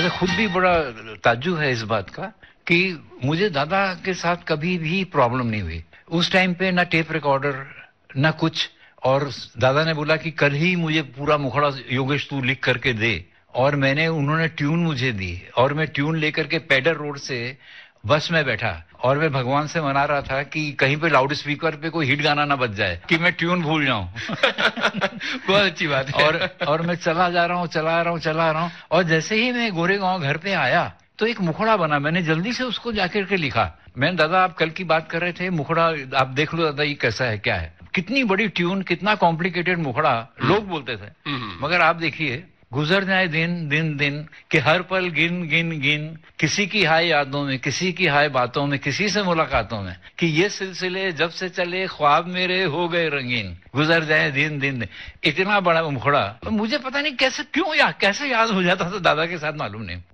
मुझे खुद भी बड़ा ताज्जुब है इस बात का कि मुझे दादा के साथ कभी भी प्रॉब्लम नहीं हुई। उस टाइम पे ना टेप रिकॉर्डर ना कुछ, और दादा ने बोला कि कल ही मुझे पूरा मुखड़ा योगेश तू लिख करके दे, और उन्होंने ट्यून मुझे दी और मैं ट्यून लेकर के पेडर रोड से बस में बैठा और मैं भगवान से मना रहा था कि कहीं पे लाउड स्पीकर पे कोई हिट गाना ना बज जाए कि मैं ट्यून भूल जाऊं। बहुत अच्छी बात है। और मैं चला रहा हूं और जैसे ही मैं गोरेगांव घर पे आया तो एक मुखड़ा बना। मैंने जल्दी से उसको जाकर के लिखा। मैंने, दादा आप कल की बात कर रहे थे, मुखड़ा आप देख लो दादा ये कैसा है, क्या है, कितनी बड़ी ट्यून, कितना कॉम्प्लिकेटेड मुखड़ा लोग बोलते थे, मगर आप देखिए गुजर जाए दिन दिन दिन कि हर पल गिन गिन गिन, किसी की हाय यादों में, किसी की हाय बातों में, किसी से मुलाकातों में, कि ये सिलसिले जब से चले ख्वाब मेरे हो गए रंगीन, गुजर जाए दिन दिन दिन। इतना बड़ा मुखड़ा मुझे पता नहीं कैसे, कैसे याद हो जाता था दादा के साथ, मालूम नहीं।